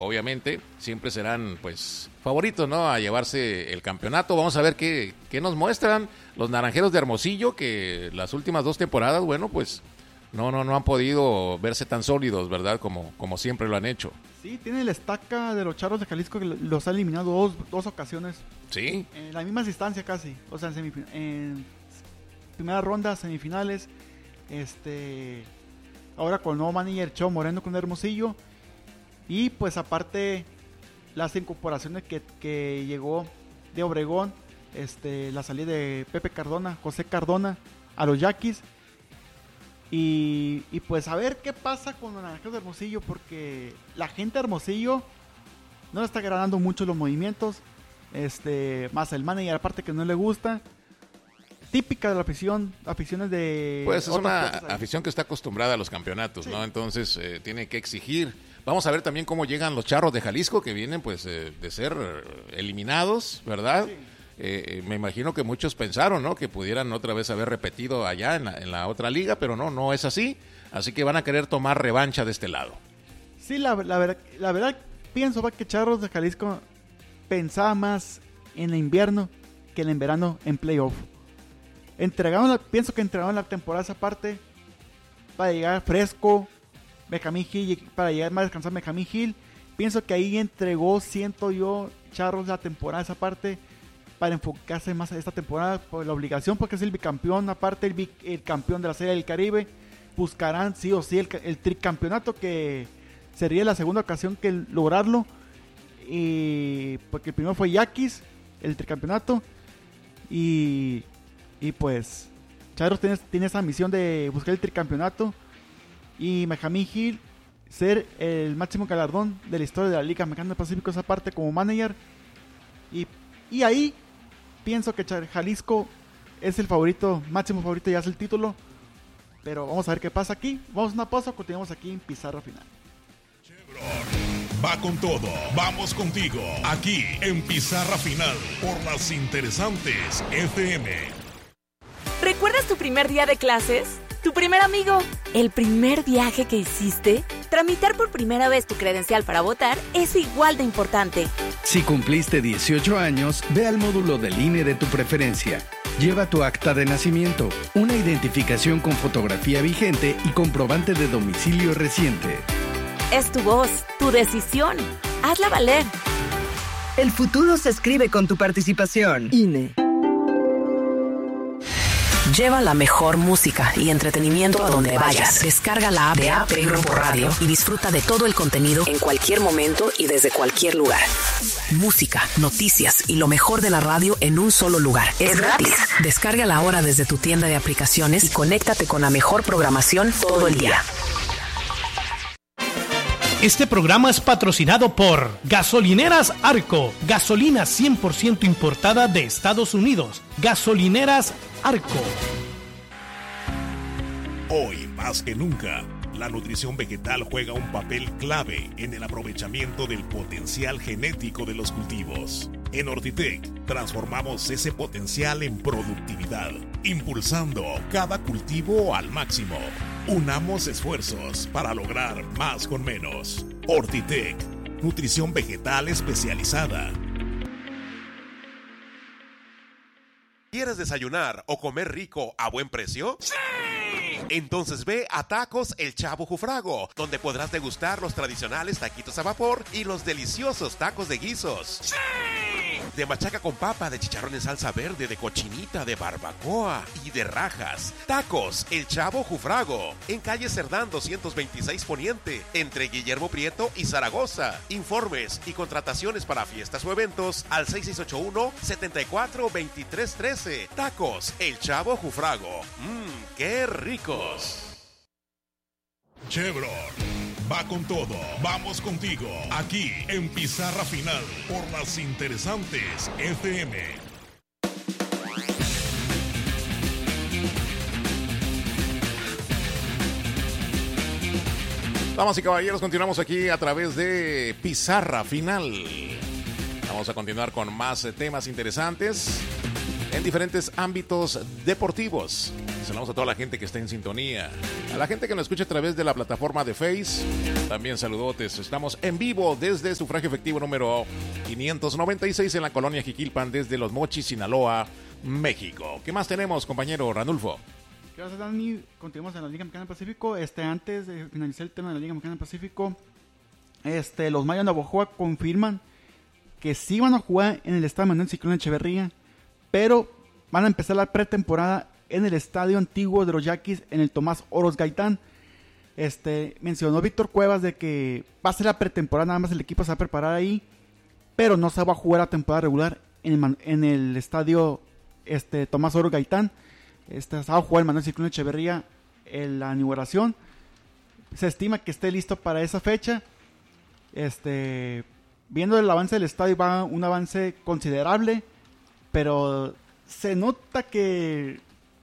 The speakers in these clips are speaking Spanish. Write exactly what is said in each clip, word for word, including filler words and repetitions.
obviamente, siempre serán, pues, favoritos, ¿no? A llevarse el campeonato. Vamos a ver qué, qué nos muestran los Naranjeros de Hermosillo, que las últimas dos temporadas, bueno, pues, no, no, no han podido verse tan sólidos, ¿verdad? Como, como siempre lo han hecho. Sí, tiene la estaca de los Charros de Jalisco que los ha eliminado dos, dos ocasiones. Sí. En la misma distancia casi. O sea, en, semifin- en primera ronda, semifinales. Este. Ahora con el nuevo manager Cheo Moreno con Hermosillo. Y pues aparte las incorporaciones que, que llegó de Obregón, este, la salida de Pepe Cardona, José Cardona a los Yaquis. Y, y pues a ver qué pasa con los Naranjeros de Hermosillo, porque la gente de Hermosillo no le está agradando mucho los movimientos. Este, más el manager aparte que no le gusta. Típica de la afición, aficiones de... Pues es una afición que está acostumbrada a los campeonatos, sí. ¿no? Entonces eh, tiene que exigir. Vamos a ver también cómo llegan los Charros de Jalisco, que vienen pues eh, de ser eliminados, ¿verdad? Sí. Eh, me imagino que muchos pensaron, ¿no? Que pudieran otra vez haber repetido allá en la, en la otra liga, pero no, no es así. Así que van a querer tomar revancha de este lado. Sí, la, la, verdad, la verdad pienso va que Charros de Jalisco pensaba más en el invierno que en el verano en playoff. Entregaron la, pienso que entregaron la temporada esa parte para llegar fresco, Benjamín Gil, para llegar más descansado Benjamín Gil. Pienso que ahí entregó, siento yo, Charros la temporada esa parte para enfocarse más a esta temporada por la obligación, porque es el bicampeón, aparte el, bic, el campeón de la Serie del Caribe. Buscarán sí o sí el, el tricampeonato, que sería la segunda ocasión que lograrlo, y porque el primero fue Yaquis, el tricampeonato, y Y pues, Charros tiene, tiene esa misión de buscar el tricampeonato. Y Benjamín Gil ser el máximo galardón de la historia de la Liga Mexicana del Pacífico, esa parte como manager. Y, y ahí pienso que Jalisco es el favorito, máximo favorito, ya es el título. Pero vamos a ver qué pasa aquí. Vamos a una pausa, continuamos aquí en Pizarra Final. Chevron va con todo, vamos contigo, aquí en Pizarra Final, por las interesantes F M. ¿Recuerdas tu primer día de clases? ¿Tu primer amigo? ¿El primer viaje que hiciste? Tramitar por primera vez tu credencial para votar es igual de importante. Si cumpliste dieciocho años, ve al módulo del I N E de tu preferencia. Lleva tu acta de nacimiento, una identificación con fotografía vigente y comprobante de domicilio reciente. Es tu voz, tu decisión. Hazla valer. El futuro se escribe con tu participación. I N E. Lleva la mejor música y entretenimiento a donde vayas. Descarga la app de A P Grupo Radio y disfruta de todo el contenido en cualquier momento y desde cualquier lugar. Música, noticias y lo mejor de la radio en un solo lugar. Es gratis. Descárgala ahora desde tu tienda de aplicaciones y conéctate con la mejor programación todo el día. Este programa es patrocinado por Gasolineras Arco, gasolina cien por ciento importada de Estados Unidos. Gasolineras Arco. Hoy, más que nunca, la nutrición vegetal juega un papel clave en el aprovechamiento del potencial genético de los cultivos. En Ortitec, transformamos ese potencial en productividad, impulsando cada cultivo al máximo. Unamos esfuerzos para lograr más con menos. Ortitec, nutrición vegetal especializada. ¿Quieres desayunar o comer rico a buen precio? ¡Sí! Entonces ve a Tacos El Chavo Jufrago, donde podrás degustar los tradicionales taquitos a vapor y los deliciosos tacos de guisos. ¡Sí! De machaca con papa, de chicharrón en salsa verde, de cochinita, de barbacoa y de rajas. Tacos El Chavo Jufrago, en calle Cerdán doscientos veintiséis Poniente, entre Guillermo Prieto y Zaragoza. Informes y contrataciones para fiestas o eventos al seis seis ocho uno, siete cuatro, dos tres uno tres. Tacos El Chavo Jufrago. Mmm, qué ricos. Chevron va con todo, vamos contigo, aquí en Pizarra Final, por las interesantes F M. Damas y caballeros, continuamos aquí a través de Pizarra Final. Vamos a continuar con más temas interesantes en diferentes ámbitos deportivos. Saludamos a toda la gente que está en sintonía. A la gente que nos escucha a través de la plataforma de Face. También saludotes. Estamos en vivo desde sufragio efectivo número quinientos noventa y seis en la colonia Jiquilpan, desde Los Mochis, Sinaloa, México. ¿Qué más tenemos, compañero Ranulfo? Gracias, Dani. Continuamos en la Liga Mexicana del Pacífico. Este, antes de finalizar el tema de la Liga Mexicana del Pacífico, este, los Mayos de Navojoa confirman que sí van a jugar en el estadio Manuel Ciclón Echeverría, pero van a empezar la pretemporada en el estadio antiguo de los Yaquis, en el Tomás Oros Gaitán. Este, mencionó Víctor Cuevas de que va a ser la pretemporada, nada más el equipo se va a preparar ahí, pero no se va a jugar la temporada regular en el, en el estadio este, Tomás Oros Gaitán. Este, se va a jugar el Manuel Ciclón Echeverría en la inauguración. Se estima que esté listo para esa fecha. Este, viendo el avance del estadio, va un avance considerable, pero se nota que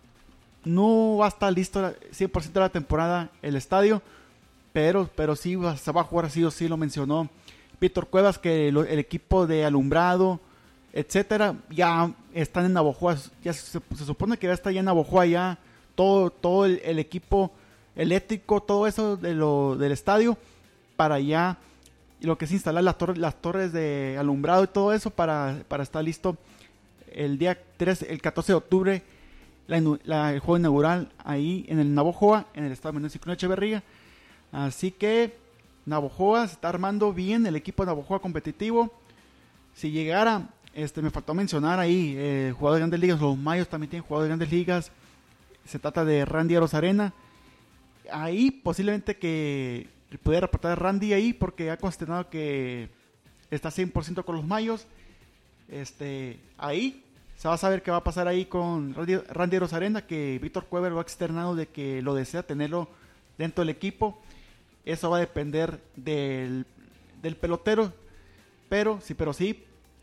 no va a estar listo cien por ciento de la temporada el estadio, pero, pero sí va, se va a jugar así o sí, lo mencionó Víctor Cuevas, que lo, el equipo de alumbrado, etcétera, ya están en Navojoa, ya se, se supone que ya está ya en Navojoa, ya todo, todo el, el equipo eléctrico, todo eso de lo, del estadio, para ya lo que es instalar las torres, las torres de alumbrado y todo eso para, para estar listo el día tres, el catorce de octubre, la, la, el juego inaugural ahí en el Navojoa, en el estadio Manuel Ciclón Echeverría. Así que Navojoa se está armando bien, el equipo de Navojoa competitivo. Si llegara, este me faltó mencionar ahí, eh, jugadores de Grandes Ligas, los Mayos también tienen jugadores de Grandes Ligas. Se trata de Randy Arozarena. Ahí posiblemente que pudiera reportar Randy ahí, porque ha considerado que está cien por ciento con los Mayos. Este, ahí se va a saber qué va a pasar ahí con Randy, Randy Arozarena, que Víctor Cuever lo ha externado de que lo desea tenerlo dentro del equipo. Eso va a depender del, del pelotero, pero sí, pero sí,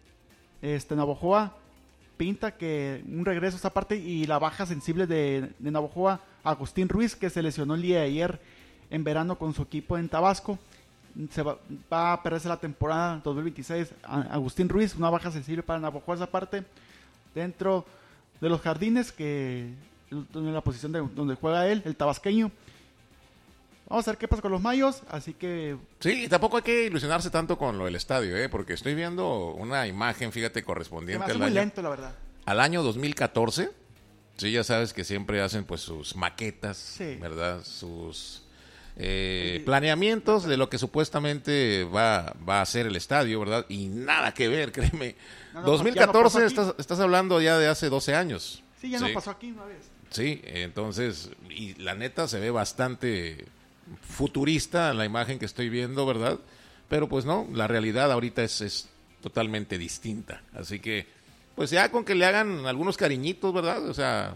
este Navojoa pinta que un regreso a esa parte, y la baja sensible de, de Navojoa, Agustín Ruiz, que se lesionó el día de ayer en verano con su equipo en Tabasco. Se va, va a perderse la temporada dos mil veintiséis. Agustín Ruiz, una baja sensible para Navojoa esa parte. Dentro de los jardines, que en la posición de donde juega él, el tabasqueño. Vamos a ver qué pasa con los Mayos, así que... Sí, tampoco hay que ilusionarse tanto con lo del estadio, ¿eh? Porque estoy viendo una imagen, fíjate, correspondiente al muy año, lento, la verdad. Al año dos mil catorce. Sí, ya sabes que siempre hacen pues sus maquetas, sí, ¿verdad? Sus eh, sí. planeamientos de lo que supuestamente va, va a ser el estadio, ¿verdad? Y nada que ver, créeme. No, no, dos mil catorce no estás, estás hablando ya de hace doce años. Sí, ya sí. no pasó aquí una vez. Sí, entonces, y la neta se ve bastante futurista la imagen que estoy viendo, ¿verdad? Pero pues no, la realidad ahorita es, es totalmente distinta. Así que, pues ya con que le hagan algunos cariñitos, ¿verdad? O sea,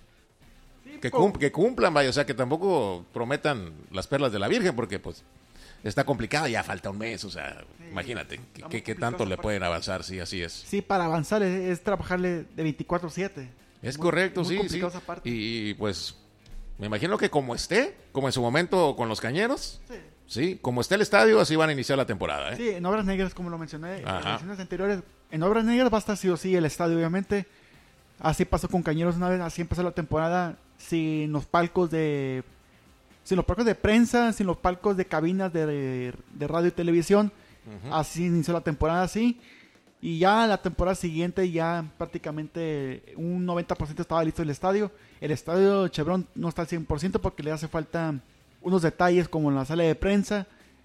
sí, que, cum- que cumplan, vaya, o sea, que tampoco prometan las perlas de la Virgen, porque pues está complicada, ya falta un mes, o sea, sí, imagínate, que, que tanto le pueden avanzar, sí, así es. Sí, para avanzar es, es trabajarle de veinticuatro siete. Es muy, correcto, muy sí, sí. Y, y pues... me imagino que como esté, como en su momento con los Cañeros, sí, sí, como esté el estadio, así van a iniciar la temporada, ¿eh? Sí, en Obras Negras, como lo mencioné Ajá. en las ediciones anteriores, en Obras Negras va a estar sí o sí el estadio, obviamente. Así pasó con Cañeros una vez, así empezó la temporada, sin los palcos de sin los palcos de prensa, sin los palcos de cabinas de, de radio y televisión. Uh-huh. Así inició la temporada, así. Y ya la temporada siguiente, ya prácticamente un noventa por ciento estaba listo el estadio. El estadio Chevron no está al cien por ciento porque le hace falta unos detalles como la sala de prensa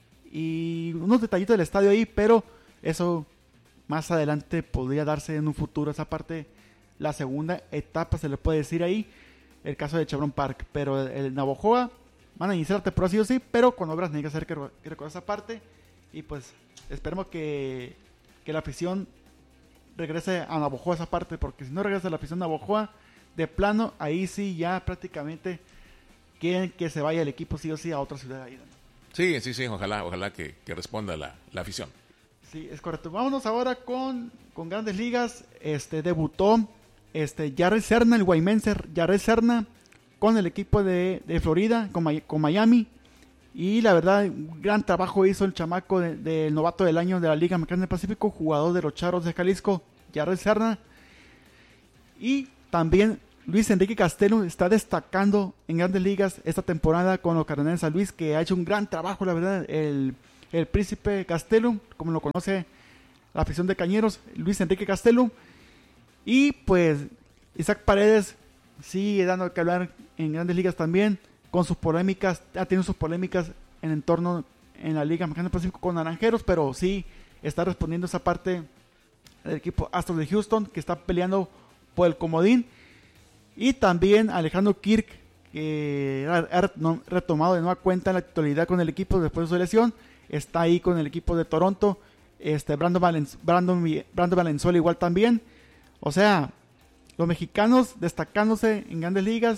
y unos detallitos del estadio ahí, pero eso más adelante podría darse en un futuro, esa parte, la segunda etapa se le puede decir ahí, el caso de Chevron Park. Pero el, el Navojoa van a iniciar la temporada sí o sí, pero con Obras Negras, hay que recordar esa parte, y pues esperemos que que la afición regrese a Navojoa esa parte, porque si no regresa la afición a Navojoa, de plano, ahí sí ya prácticamente quieren que se vaya el equipo sí o sí a otra ciudad ahí. Sí, sí, sí, ojalá, ojalá que, que responda la, la afición. Sí, es correcto. Vámonos ahora con, con Grandes Ligas. Este debutó este Jarrell Serna, el guaymense Jarrell Serna, con el equipo de, de Florida, con, con Miami. Y la verdad, un gran trabajo hizo el chamaco del de, de novato del año de la Liga Mexicana del Pacífico, jugador de los Charros de Jalisco, Jarrell Serna. Y también Luis Enrique Castelo está destacando en Grandes Ligas esta temporada con los Cardenales de San Luis, que ha hecho un gran trabajo, la verdad. El, el príncipe Castelo, como lo conoce la afición de Cañeros, Luis Enrique Castelo. Y pues Isaac Paredes sigue dando que hablar en Grandes Ligas también, con sus polémicas, ha tenido sus polémicas en entorno en la Liga Mexicana del Pacífico con Naranjeros, pero sí está respondiendo esa parte del equipo Astros de Houston, que está peleando por el comodín. Y también Alejandro Kirk, que ha retomado de nueva cuenta la titularidad con el equipo después de su lesión, está ahí con el equipo de Toronto. Este Brandon, Valenz- Brandon, Brandon Valenzuela igual también. O sea, los mexicanos destacándose en Grandes Ligas.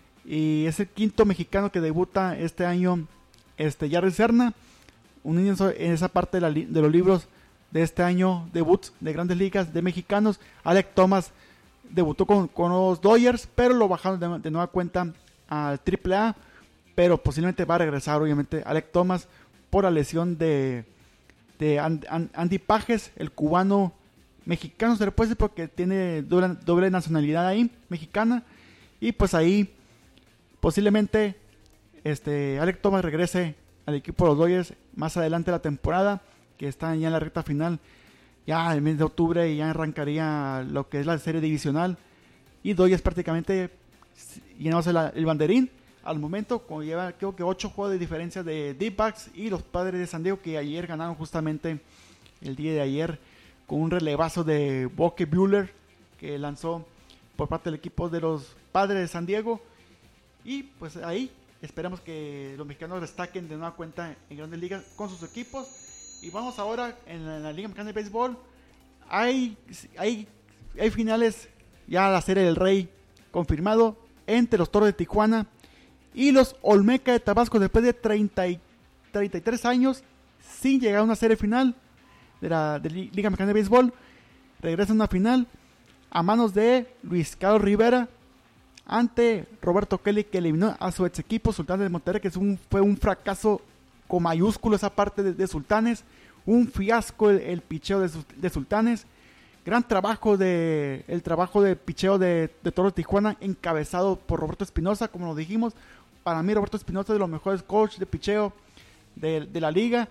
Y es el quinto mexicano que debuta este año, este Jarry Serna, un niño en esa parte de, la, de los libros de este año, debuts de Grandes Ligas de mexicanos. Alec Thomas debutó con, con los Dodgers, pero lo bajaron de, de nueva cuenta al triple A, pero posiblemente va a regresar, obviamente, Alec Thomas por la lesión de, de And, And, Andy Pages, el cubano mexicano, se le puede decir porque tiene doble, doble nacionalidad ahí, mexicana, y pues ahí posiblemente este Alec Thomas regrese al equipo de los Dodgers más adelante de la temporada, que están ya en la recta final, ya el mes de octubre, y ya arrancaría lo que es la serie divisional, y Dodgers prácticamente llenándose la, el banderín al momento, como lleva creo que ocho juegos de diferencia de D-backs y los Padres de San Diego, que ayer ganaron justamente el día de ayer con un relevazo de Bucky Buehler que lanzó por parte del equipo de los Padres de San Diego. Y pues ahí esperamos que los mexicanos destaquen de nueva cuenta en Grandes Ligas con sus equipos. Y vamos ahora en la, en la Liga Mexicana de Béisbol. Hay, hay, hay finales, ya la Serie del Rey confirmado entre los Toros de Tijuana y los Olmeca de Tabasco, después de treinta y tres años sin llegar a una serie final de la de Liga Mexicana de Béisbol. Regresa a una final a manos de Luis Carlos Rivera ante Roberto Kelly, que eliminó a su ex equipo Sultanes de Monterrey, que es un, fue un fracaso con mayúsculo esa parte de, de Sultanes, un fiasco el, el picheo de, de Sultanes. Gran trabajo de el trabajo de picheo de, de Toros de Tijuana, encabezado por Roberto Espinosa, como lo dijimos. Para mí Roberto Espinosa es de los mejores coaches de picheo de, de la liga.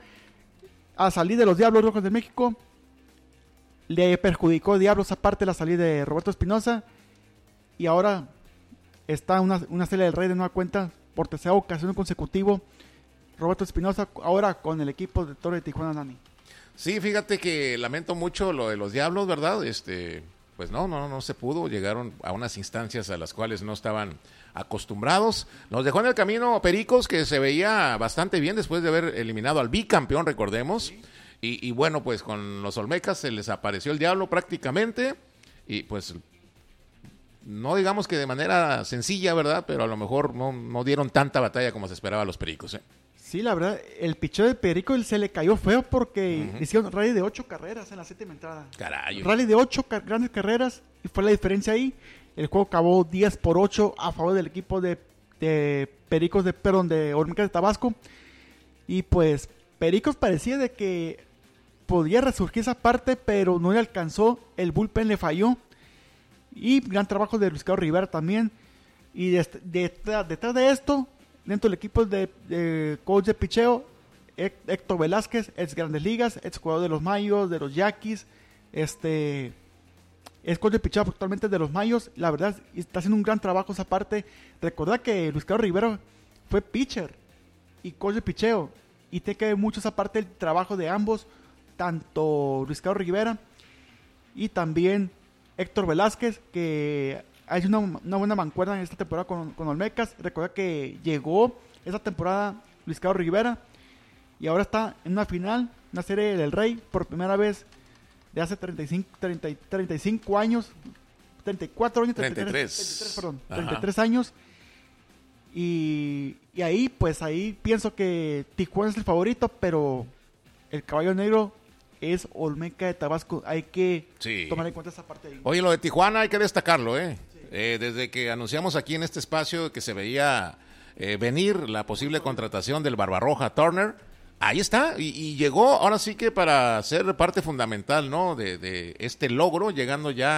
A salir de los Diablos Rojos de México, le perjudicó a Diablos aparte la salida de Roberto Espinosa, y ahora está una, una serie del Rey de nueva cuenta por tercera ocasión consecutivo. Roberto Espinosa ahora con el equipo de Toros de Tijuana, Dani. Sí, fíjate que lamento mucho lo de los Diablos, ¿verdad? Este, pues no, no, no se pudo. Llegaron a unas instancias a las cuales no estaban acostumbrados. Nos dejó en el camino Pericos, que se veía bastante bien después de haber eliminado al bicampeón, recordemos. Y, y bueno, pues con los Olmecas se les apareció el diablo prácticamente. Y pues no digamos que de manera sencilla, ¿verdad? Pero a lo mejor no, no dieron tanta batalla como se esperaba a los Pericos, ¿eh? Sí, la verdad, el picheo de Perico se le cayó feo porque uh-huh. hicieron rally de ocho carreras en la séptima entrada. Caray. Rally de ocho car- grandes carreras, y fue la diferencia ahí. El juego acabó diez por ocho a favor del equipo de, de Pericos de, perdón, de Olmecas de Tabasco. Y pues Pericos parecía de que podía resurgir esa parte, pero no le alcanzó. El bullpen le falló. Y gran trabajo de Luis Carlos Rivera también. Y de, de, de, detrás de esto, dentro del equipo de, de coach de picheo, Héctor Velázquez, ex Grandes Ligas, ex jugador de los Mayos, de los Yaquis, este, es coach de picheo actualmente de los Mayos. La verdad, está haciendo un gran trabajo esa parte. Recordad que Luis Carlos Rivera fue pitcher y coach de picheo, y tiene que ver mucho esa parte del trabajo de ambos, tanto Luis Carlos Rivera y también Héctor Velázquez, que ha hecho una, una buena mancuerna en esta temporada con, con Olmecas. Recuerda que llegó esa temporada Luis Carlos Rivera y ahora está en una final, una serie del Rey, por primera vez de hace treinta y cinco, treinta, treinta y cinco años, treinta y cuatro años, treinta y tres, treinta y tres, perdón, Ajá. treinta y tres años. Y, y ahí, pues ahí pienso que Tijuana es el favorito, pero el caballo negro es Olmeca de Tabasco. Hay que sí. tomar en cuenta esa parte ahí. Oye, lo de Tijuana hay que destacarlo, ¿eh? Sí. eh desde que anunciamos aquí en este espacio que se veía eh, venir la posible contratación del Barbarroja Turner, ahí está, y, y llegó ahora sí que para ser parte fundamental, ¿no? De, de este logro, llegando ya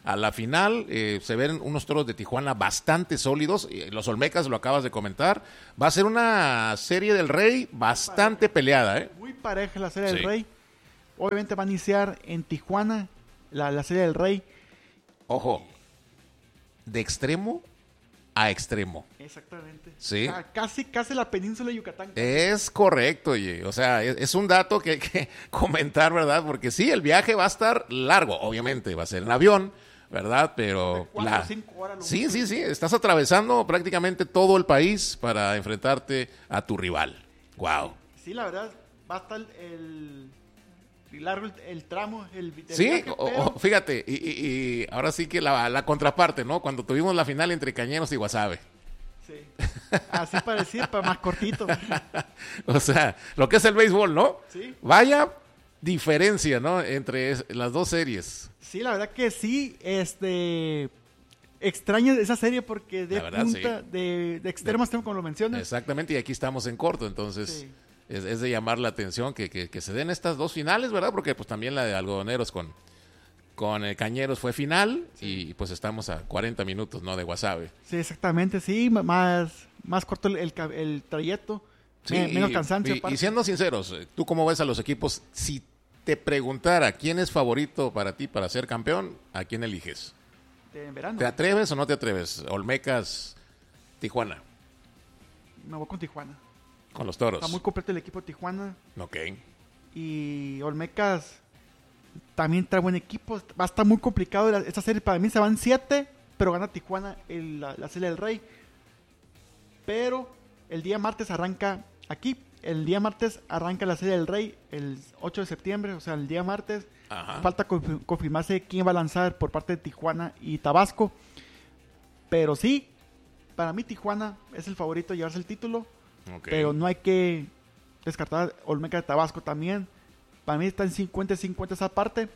a la final. Eh, se ven unos Toros de Tijuana bastante sólidos. Eh, los Olmecas, lo acabas de comentar. Va a ser una serie del Rey bastante peleada, ¿eh? Muy pareja la serie Sí. del Rey. Obviamente va a iniciar en Tijuana la, la serie del Rey. Ojo, de extremo a extremo. Exactamente. Sí. Ca- Casi, casi la península de Yucatán. Es correcto, oye. O sea, es, es un dato que hay que comentar, ¿verdad? Porque sí, el viaje va a estar largo. Obviamente, va a ser en avión, ¿verdad? Pero... cuatro la... o cinco horas lo Sí, mucho. sí, sí. Estás atravesando prácticamente todo el país para enfrentarte a tu rival. Wow. Sí, la verdad, va a estar el, el largo el, el tramo. El, del Sí, viaje, o- pero- o- fíjate, y, y- y ahora sí que la, la contraparte, ¿no? Cuando tuvimos la final entre Cañeros y Guasave. Sí. Así parecía, pero más cortito. O sea, lo que es el béisbol, ¿no? Sí. Vaya diferencia, ¿no? Entre es- las dos series. Sí, la verdad que sí. Este. Extraña esa serie porque de La verdad, punta, sí. de, de extremo a extremo, como lo mencionas. Exactamente, y aquí estamos en corto, entonces Sí. es, es de llamar la atención que, que- que se den estas dos finales, ¿verdad? Porque pues también la de Algodoneros con, con eh, Cañeros fue final y pues estamos a cuarenta minutos, ¿no? De Guasave. Sí, exactamente, sí. m- Más, más corto el, el, ca- el trayecto. Sí, me- menos y- cansancio. y, aparte. y siendo sinceros, eh, ¿tú cómo ves a los equipos? Si te preguntara quién es favorito para ti para ser campeón, ¿a quién eliges? De verano. ¿Te atreves o no te atreves? Olmecas, Tijuana, Me voy con Tijuana. con los Toros. Está muy completo el equipo de Tijuana. Ok. Y Olmecas también trae buen equipo. Va a estar muy complicado la- esta serie. Para mí se van siete, pero gana Tijuana el- la, la serie del Rey. Pero el día martes arranca aquí. El día martes arranca la serie del Rey el ocho de septiembre, o sea, el día martes. Ajá. Falta confi- confirmarse quién va a lanzar por parte de Tijuana y Tabasco. Pero sí, para mí Tijuana es el favorito a llevarse el título. Ok. Pero no hay que descartar a Olmeca de Tabasco también. Para mí está en cincuenta cincuenta esa parte.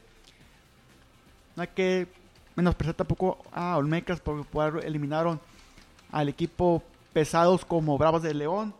No hay que menospreciar tampoco a Olmecas porque por- eliminaron al equipo pesados como Bravos de León.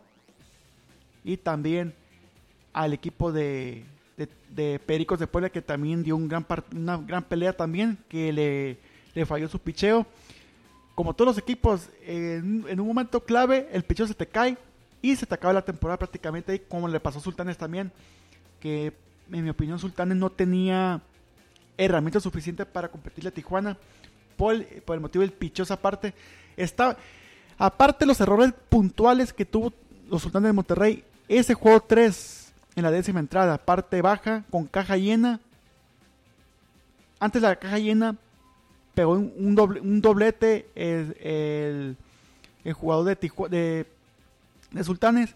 Y también al equipo de, de, de Pericos de Puebla, que también dio un gran part- una gran pelea también, que le, le falló su picheo. Como todos los equipos, en, en un momento clave, el picheo se te cae y se te acaba la temporada prácticamente, ahí, como le pasó a Sultanes también, que en mi opinión Sultanes no tenía herramientas suficientes para competirle a Tijuana por el, por el motivo del picheo esa parte. Está, aparte de los errores puntuales que tuvo los Sultanes de Monterrey, ese juego tres en la décima entrada, parte baja, con caja llena. Antes de la caja llena, pegó un, un, doble, un doblete el, el, el jugador de, Tiju- de, de Sultanes.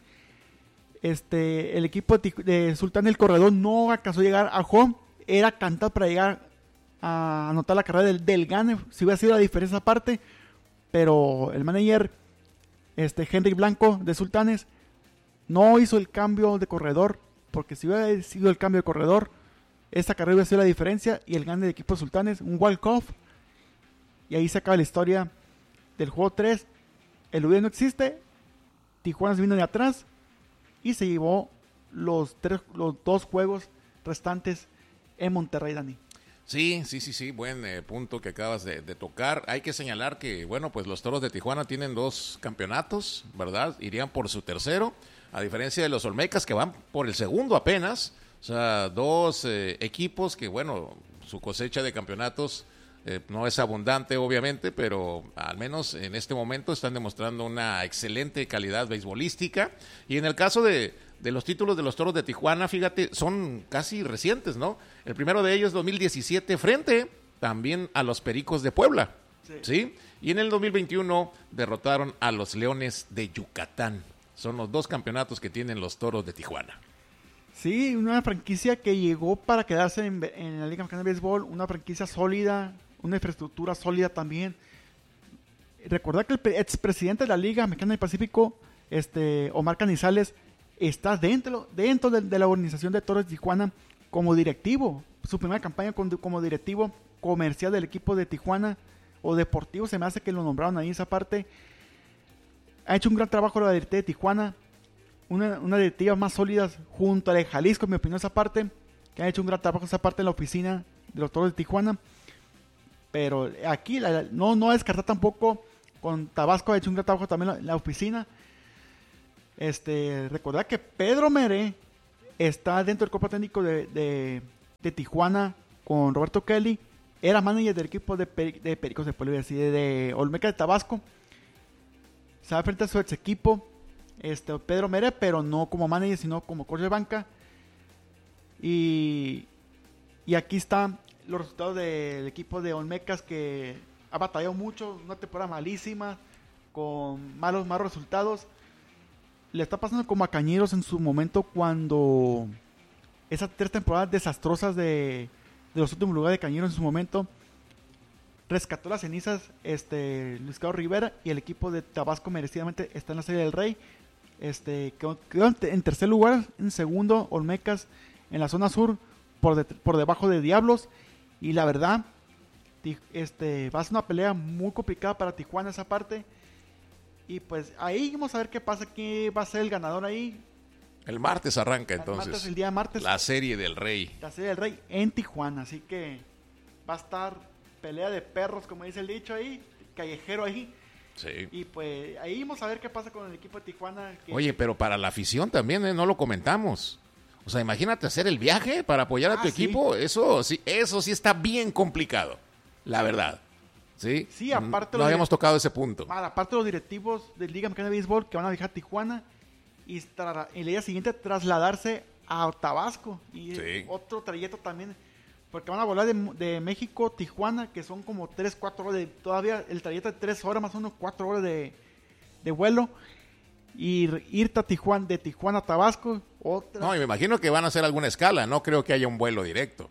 Este, el equipo de, Tiju- de Sultanes, el corredor, no alcanzó a llegar a home. Era cantado para llegar a anotar la carrera del, del gane. Si hubiera sido la diferencia aparte. Pero el manager, este Henry Blanco de Sultanes, no hizo el cambio de corredor. Porque si hubiera sido el cambio de corredor, esta carrera hubiera sido la diferencia. Y el gane del equipo de Sultanes, un walk-off. Y ahí se acaba la historia del juego tres. El hubiera no existe. Tijuana se vino de atrás y se llevó los, tres, los dos juegos restantes en Monterrey, Dani. Sí, sí, sí, sí, buen eh, punto que acabas de, de tocar. Hay que señalar que, bueno, pues los Toros de Tijuana tienen dos campeonatos, ¿verdad? Irían por su tercero, a diferencia de los Olmecas que van por el segundo apenas. O sea, dos eh, equipos que, bueno, su cosecha de campeonatos eh, no es abundante, obviamente, pero al menos en este momento están demostrando una excelente calidad beisbolística. Y en el caso de, de los títulos de los Toros de Tijuana, fíjate, son casi recientes, ¿no? El primero de ellos, dos mil diecisiete, frente también a los Pericos de Puebla, ¿sí? ¿sí? Y en el dos mil veintiuno derrotaron a los Leones de Yucatán. Son los dos campeonatos que tienen los Toros de Tijuana. Sí, una franquicia que llegó para quedarse en, en la Liga Mexicana de Béisbol, una franquicia sólida, una infraestructura sólida también. Recordar que el pre- expresidente de la Liga Mexicana del Pacífico, este, Omar Canizales, está dentro, dentro de, de la organización de Toros de Tijuana como directivo. Su primera campaña con, como directivo comercial del equipo de Tijuana o deportivo, se me hace que lo nombraron ahí esa parte. Ha hecho un gran trabajo la directiva de Tijuana, una, una directiva más sólida junto a la de Jalisco, en mi opinión, esa parte, que ha hecho un gran trabajo esa parte en la oficina de los Toros de Tijuana. Pero aquí la, no, no descartar tampoco con Tabasco, ha hecho un gran trabajo también en la, la oficina. Este, recordar que Pedro Meré está dentro del cuerpo técnico de, de, de Tijuana con Roberto Kelly. Era manager del equipo de, Peri, de Pericos de Puebla, de, de Olmeca de Tabasco. Se va a enfrentar a su ex equipo, este, Pedro Meré, pero no como manager, sino como coach de banca. Y, y aquí están los resultados del equipo de Olmecas, que ha batallado mucho, una temporada malísima, con malos, malos resultados. Le está pasando como a Cañeros en su momento, cuando esas tres temporadas desastrosas de, de los últimos lugares de Cañeros en su momento, rescató las cenizas este, Luis Carlos Rivera, y el equipo de Tabasco merecidamente está en la Serie del Rey. Este, quedó, quedó en tercer lugar, en segundo Olmecas en la zona sur, por, de, por debajo de Diablos. Y la verdad, este, va a ser una pelea muy complicada para Tijuana esa parte. Y pues ahí vamos a ver qué pasa, qué va a ser el ganador ahí. El martes arranca el entonces. Martes, el día martes. La Serie del Rey. La Serie del Rey en Tijuana. Así que va a estar pelea de perros, como dice el dicho ahí, callejero ahí. Sí. Y pues ahí vamos a ver qué pasa con el equipo de Tijuana. Que... Oye, pero para la afición también, ¿eh? No lo comentamos. O sea, imagínate hacer el viaje para apoyar a tu ah, equipo. Sí. Eso sí, eso sí está bien complicado, la verdad. Sí, sí aparte no habíamos tocado ese punto. Mal, aparte los directivos de Liga Mexicana de Béisbol que van a viajar a Tijuana y tra- el día siguiente trasladarse a Tabasco. Y sí. Otro trayecto también, porque van a volar de, de México a Tijuana, que son como tres, cuatro horas de, todavía el trayecto de tres horas, más o menos cuatro horas de, de vuelo. Y irte a Tijuana, de Tijuana a Tabasco, otra. No, y me imagino que van a hacer alguna escala, no creo que haya un vuelo directo.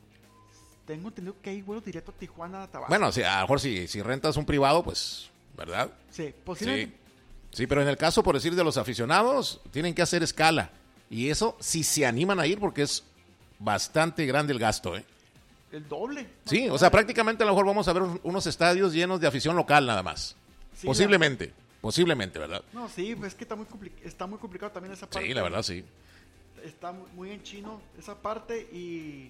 Tengo entendido que hay vuelo directo a Tijuana a Tabasco. Bueno, o sea, a lo mejor si, si rentas un privado, pues, ¿verdad? Sí, posiblemente. Sí. sí, pero en el caso, por decir, de los aficionados, tienen que hacer escala. Y eso, si se animan a ir, porque es bastante grande el gasto, ¿eh? El doble. Sí, o sea, prácticamente a lo mejor vamos a ver unos estadios llenos de afición local nada más. Sí, posiblemente, la... posiblemente, ¿verdad? No, sí, pues es que está muy, compli- está muy complicado también esa parte. Sí, la verdad, sí. Está muy en chino esa parte y...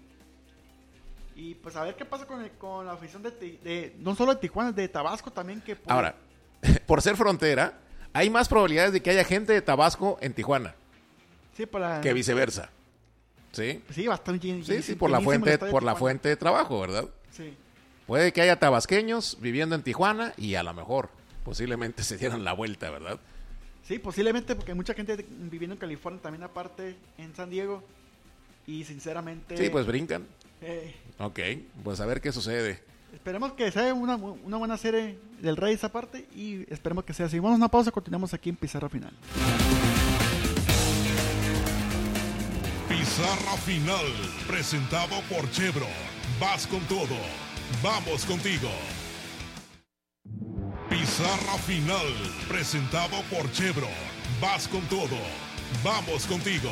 Y pues a ver qué pasa con, el, con la afición de, de no solo de Tijuana, de Tabasco también. Que puede... Ahora, por ser frontera, hay más probabilidades de que haya gente de Tabasco en Tijuana sí, para... que viceversa. ¿Sí? Sí, bastante. Sí, sí, por la fuente, por la fuente de trabajo, ¿verdad? Sí. Puede que haya tabasqueños viviendo en Tijuana y a lo mejor posiblemente se dieran la vuelta, ¿verdad? Sí, posiblemente, porque hay mucha gente viviendo en California también, aparte en San Diego. Y sinceramente... Sí, pues brincan. Eh, ok, pues a ver qué sucede. Esperemos que sea una, una buena serie del Rey esa parte y esperemos que sea así. Vamos a una pausa, continuamos aquí en Pizarra Final. Pizarra Final, presentado por Chevron. Vas con todo, vamos contigo. Pizarra Final, presentado por Chevron. Vas con todo, vamos contigo.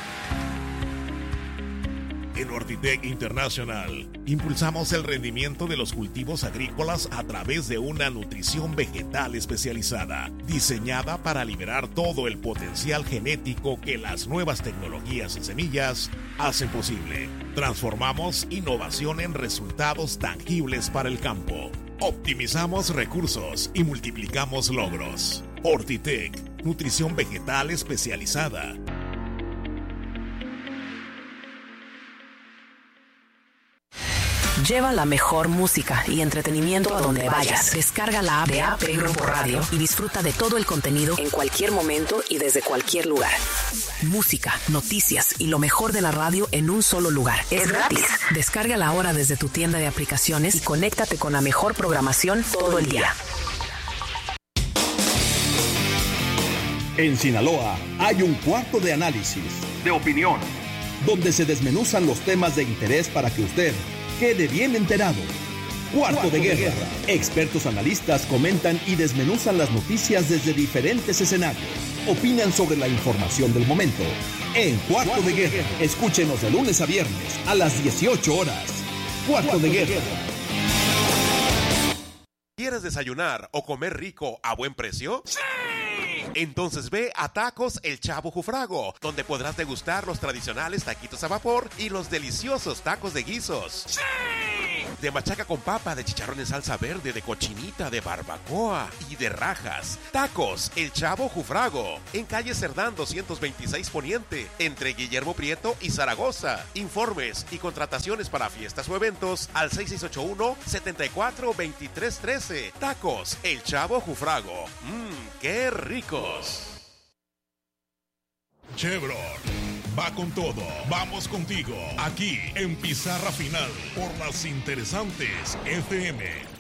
En Ortitec International, impulsamos el rendimiento de los cultivos agrícolas a través de una nutrición vegetal especializada, diseñada para liberar todo el potencial genético que las nuevas tecnologías en semillas hacen posible. Transformamos innovación en resultados tangibles para el campo. Optimizamos recursos y multiplicamos logros. Ortitec, nutrición vegetal especializada. Lleva la mejor música y entretenimiento a donde vayas. Descarga la app de A P Grupo Radio y disfruta de todo el contenido en cualquier momento y desde cualquier lugar. Música, noticias y lo mejor de la radio en un solo lugar. Es gratis. Descárgala ahora desde tu tienda de aplicaciones y conéctate con la mejor programación todo el día. En Sinaloa hay un cuarto de análisis, de opinión, donde se desmenuzan los temas de interés para que usted quede bien enterado. Cuarto, Cuarto de, guerra. de Guerra. Expertos analistas comentan y desmenuzan las noticias desde diferentes escenarios. Opinan sobre la información del momento. En Cuarto, Cuarto de, de Guerra. Guerra. Escúchenos de lunes a viernes a las dieciocho horas. Cuarto, Cuarto de, de Guerra. Guerra. ¿Quieres desayunar o comer rico a buen precio? ¡Sí! Entonces ve a Tacos El Chavo Jufrago, donde podrás degustar los tradicionales taquitos a vapor y los deliciosos tacos de guisos. ¡Sí! de machaca con papa, de chicharrón en salsa verde, de cochinita, de barbacoa y de rajas. Tacos El Chavo Jufrago, en calle Cerdán doscientos veintiséis Poniente, entre Guillermo Prieto y Zaragoza. Informes y contrataciones para fiestas o eventos al seis seis ocho uno, siete cuatro, dos tres uno tres. Tacos El Chavo Jufrago. Mmm, qué ricos. Chevron va con todo. Vamos contigo. Aquí en Pizarra Final por las interesantes F M.